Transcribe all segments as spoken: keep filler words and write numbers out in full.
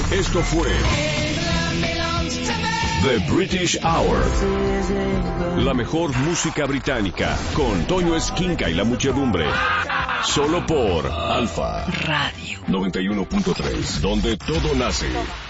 Esto fue The British Hour. La mejor música británica con Toño Esquinca y la muchedumbre. Solo por Alfa Radio noventa y uno punto tres, donde todo nace.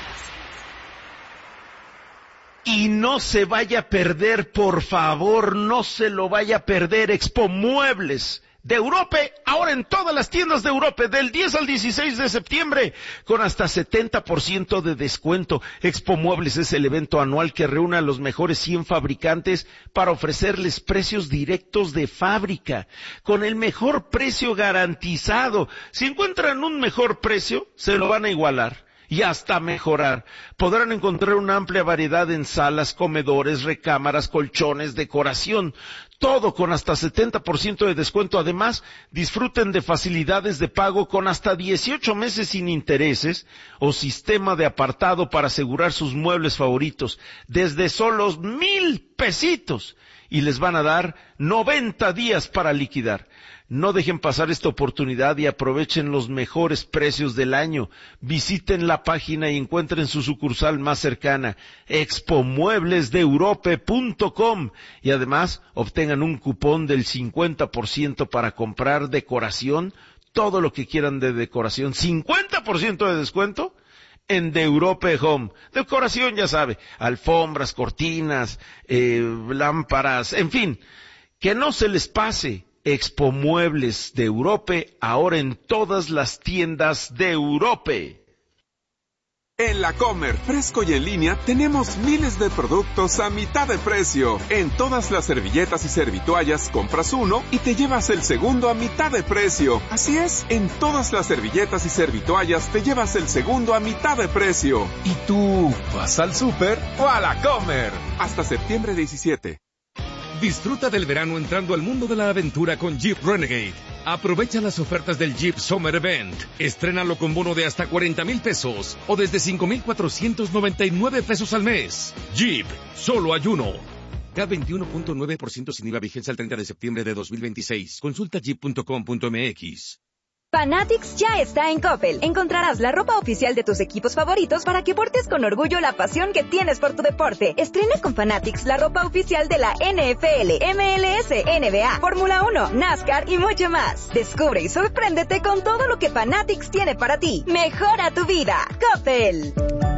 Y no se vaya a perder, por favor, no se lo vaya a perder, Expo Muebles de Europa, ahora en todas las tiendas de Europa, del diez al dieciséis de septiembre, con hasta setenta por ciento de descuento. Expo Muebles es el evento anual que reúne a los mejores cien fabricantes para ofrecerles precios directos de fábrica, con el mejor precio garantizado. Si encuentran un mejor precio, se lo van a igualar y hasta mejorar. Podrán encontrar una amplia variedad en salas, comedores, recámaras, colchones, decoración, todo con hasta setenta por ciento de descuento. Además, disfruten de facilidades de pago con hasta dieciocho meses sin intereses o sistema de apartado para asegurar sus muebles favoritos desde solos mil pesitos, y les van a dar noventa días para liquidar. No dejen pasar esta oportunidad y aprovechen los mejores precios del año. Visiten la página y encuentren su sucursal más cercana, expo muebles de europa punto com, y además obtengan un cupón del cincuenta por ciento para comprar decoración, todo lo que quieran de decoración, cincuenta por ciento de descuento en The Europe Home. Decoración, ya sabe, alfombras, cortinas, eh, lámparas, en fin, que no se les pase. Expo Muebles de Europa, ahora en todas las tiendas de Europa. En La Comer, fresco y en línea, tenemos miles de productos a mitad de precio. En todas las servilletas y servitoallas, compras uno y te llevas el segundo a mitad de precio. Así es, en todas las servilletas y servitoallas te llevas el segundo a mitad de precio. ¿Y tú vas al súper o a La Comer? Hasta septiembre diecisiete. Disfruta del verano entrando al mundo de la aventura con Jeep Renegade. Aprovecha las ofertas del Jeep Summer Event. Estrénalo con bono de hasta cuarenta mil pesos o desde cinco mil cuatrocientos noventa y nueve pesos al mes. Jeep, solo hay uno. K veintiuno punto nueve por ciento sin I V A, vigencia el treinta de septiembre de dos mil veintiséis. Consulta jeep punto com punto m x. Fanatics ya está en Coppel. Encontrarás la ropa oficial de tus equipos favoritos para que portes con orgullo la pasión que tienes por tu deporte. Estrena con Fanatics la ropa oficial de la N F L, M L S, N B A, Fórmula uno, NASCAR y mucho más. Descubre y sorpréndete con todo lo que Fanatics tiene para ti. Mejora tu vida. Coppel.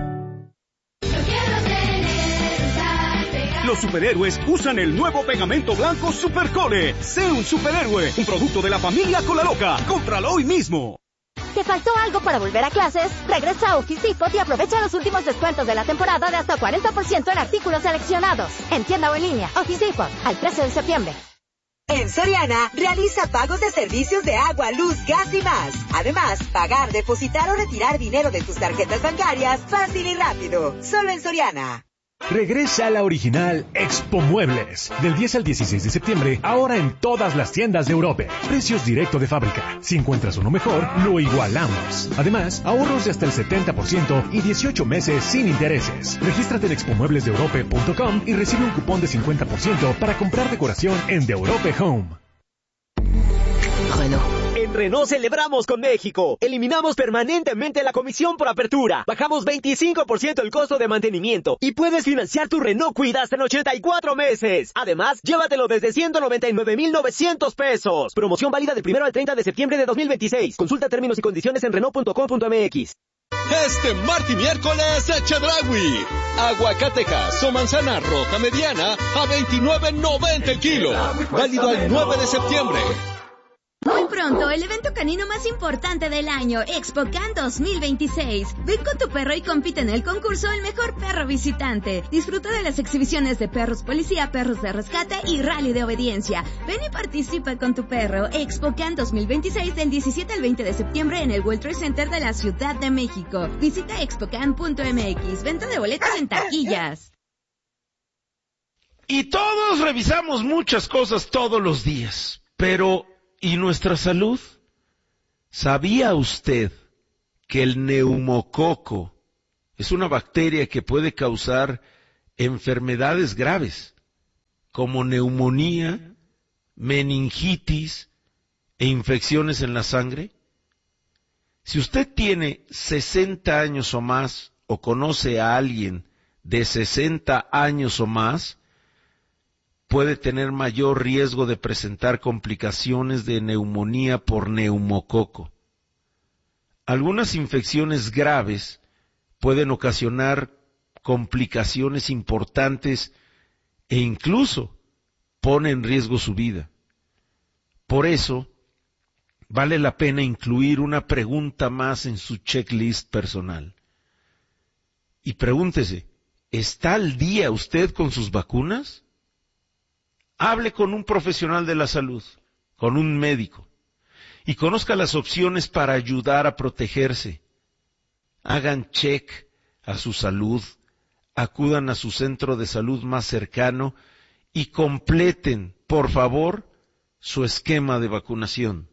Los superhéroes usan el nuevo pegamento blanco Supercole. Sé un superhéroe, un producto de la familia Cola Loca. Cómpralo hoy mismo. ¿Te faltó algo para volver a clases? Regresa a Office Depot y aprovecha los últimos descuentos de la temporada de hasta cuarenta por ciento en artículos seleccionados. En tienda o en línea, Office Depot, al trece de septiembre. En Soriana, realiza pagos de servicios de agua, luz, gas y más. Además, pagar, depositar o retirar dinero de tus tarjetas bancarias fácil y rápido. Solo en Soriana. Regresa a la original Expo Muebles. Del diez al dieciséis de septiembre, ahora en todas las tiendas de Europa. Precios directo de fábrica. Si encuentras uno mejor, lo igualamos. Además, ahorros de hasta el setenta por ciento y dieciocho meses sin intereses. Regístrate en expo muebles de europa punto com y recibe un cupón de cincuenta por ciento para comprar decoración en The Europe Home. Renault. En Renault celebramos con México. Eliminamos permanentemente la comisión por apertura. Bajamos veinticinco por ciento el costo de mantenimiento. Y puedes financiar tu Renault Kwid hasta en ochenta y cuatro meses. Además, llévatelo desde ciento noventa y nueve mil novecientos pesos. Promoción válida del primero al treinta de septiembre de dos mil veintiséis. Consulta términos y condiciones en renault punto com punto m x. Este martes y miércoles, Chedraui. Aguacatejas o manzana roja mediana a veintinueve noventa el kilo. Válido al nueve de septiembre. Muy pronto, el evento canino más importante del año, ExpoCan dos mil veintiséis. Ven con tu perro y compite en el concurso El Mejor Perro Visitante. Disfruta de las exhibiciones de perros policía, perros de rescate y rally de obediencia. Ven y participa con tu perro. ExpoCan dos mil veintiséis del diecisiete al veinte de septiembre en el World Trade Center de la Ciudad de México. Visita expocan punto m x. Venta de boletos en taquillas. Y todos revisamos muchas cosas todos los días, pero ¿y nuestra salud? ¿Sabía usted que el neumococo es una bacteria que puede causar enfermedades graves, como neumonía, meningitis e infecciones en la sangre? Si usted tiene sesenta años o más, o conoce a alguien de sesenta años o más, puede tener mayor riesgo de presentar complicaciones de neumonía por neumococo. Algunas infecciones graves pueden ocasionar complicaciones importantes e incluso pone en riesgo su vida. Por eso, vale la pena incluir una pregunta más en su checklist personal. Y pregúntese, ¿está al día usted con sus vacunas? Hable con un profesional de la salud, con un médico, y conozca las opciones para ayudar a protegerse. Hagan check a su salud, acudan a su centro de salud más cercano y completen, por favor, su esquema de vacunación.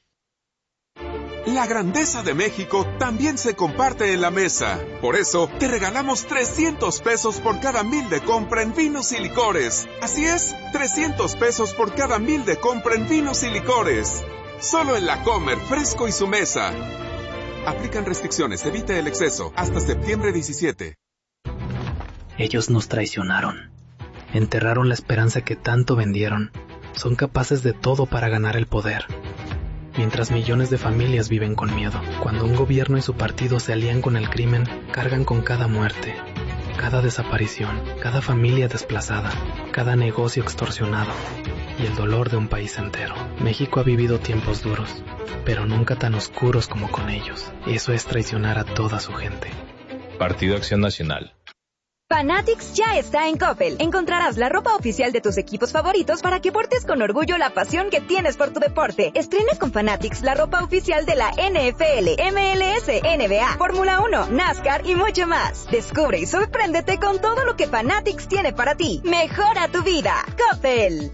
La grandeza de México también se comparte en la mesa. Por eso, te regalamos trescientos pesos por cada mil de compra en vinos y licores. Así es, trescientos pesos por cada mil de compra en vinos y licores. Solo en La Comer, Fresco y su mesa. Aplican restricciones, evite el exceso. Hasta septiembre diecisiete. Ellos nos traicionaron. Enterraron la esperanza que tanto vendieron. Son capaces de todo para ganar el poder. Mientras millones de familias viven con miedo. Cuando un gobierno y su partido se alían con el crimen, cargan con cada muerte, cada desaparición, cada familia desplazada, cada negocio extorsionado y el dolor de un país entero. México ha vivido tiempos duros, pero nunca tan oscuros como con ellos. Eso es traicionar a toda su gente. Partido Acción Nacional. Fanatics ya está en Coppel. Encontrarás la ropa oficial de tus equipos favoritos para que portes con orgullo la pasión que tienes por tu deporte. Estrena con Fanatics la ropa oficial de la N F L, M L S, N B A, Fórmula uno, NASCAR y mucho más. Descubre y sorpréndete con todo lo que Fanatics tiene para ti. Mejora tu vida. Coppel.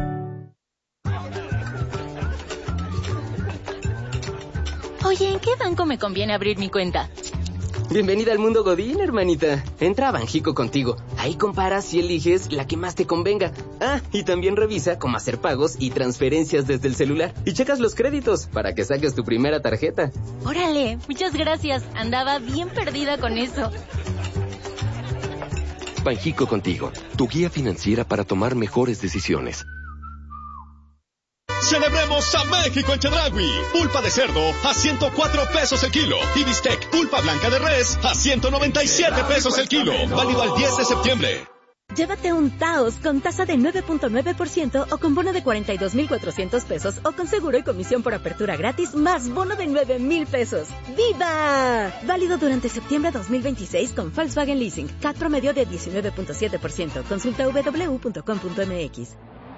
Oye, ¿en qué banco me conviene abrir mi cuenta? Bienvenida al mundo Godín, hermanita. Entra a Banjico Contigo. Ahí comparas y eliges la que más te convenga. Ah, y también revisa cómo hacer pagos y transferencias desde el celular. Y checas los créditos para que saques tu primera tarjeta. Órale, muchas gracias. Andaba bien perdida con eso. Banjico Contigo, tu guía financiera para tomar mejores decisiones. Celebremos a México en Chedraui. Pulpa de cerdo a ciento cuatro pesos el kilo. Y bistec pulpa blanca de res a ciento noventa y siete pesos el kilo. Válido al diez de septiembre. Llévate un Taos con tasa de nueve punto nueve por ciento o con bono de cuarenta y dos mil cuatrocientos pesos o con seguro y comisión por apertura gratis más bono de nueve mil pesos. ¡Viva! Válido durante septiembre dos mil veintiséis con Volkswagen Leasing. C A T promedio de diecinueve punto siete por ciento. Consulta w w w punto com punto m x.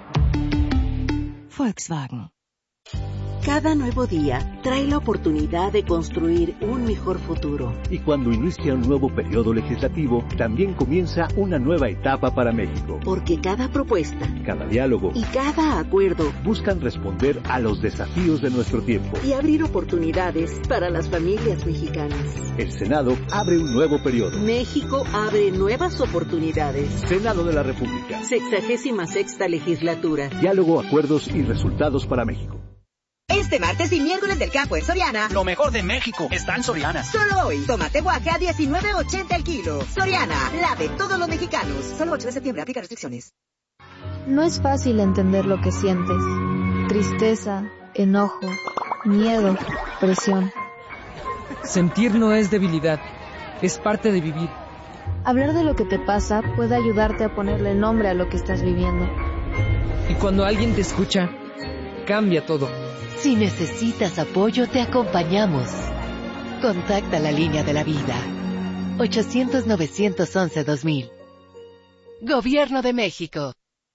Volkswagen. Cada nuevo día trae la oportunidad de construir un mejor futuro. Y cuando inicia un nuevo periodo legislativo, también comienza una nueva etapa para México. Porque cada propuesta, cada diálogo y cada acuerdo buscan responder a los desafíos de nuestro tiempo y abrir oportunidades para las familias mexicanas. El Senado abre un nuevo periodo. México abre nuevas oportunidades. Senado de la República. Sexagésima sexta legislatura. Diálogo, acuerdos y resultados para México. Este martes y miércoles del campo en Soriana. Lo mejor de México está en Soriana. Solo hoy, tomate guaje a diecinueve ochenta el kilo. Soriana, la de todos los mexicanos. Solo ocho de septiembre, aplica restricciones. No es fácil entender lo que sientes. Tristeza, enojo, miedo, presión. Sentir no es debilidad, es parte de vivir. Hablar de lo que te pasa puede ayudarte a ponerle nombre a lo que estás viviendo. Y cuando alguien te escucha, cambia todo. Si necesitas apoyo, te acompañamos. Contacta la línea de la vida. ochocientos, novecientos once, dos mil. Gobierno de México.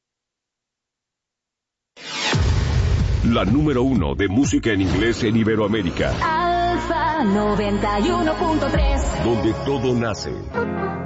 La número uno de música en inglés en Iberoamérica. Alfa noventa y uno punto tres. Donde todo nace.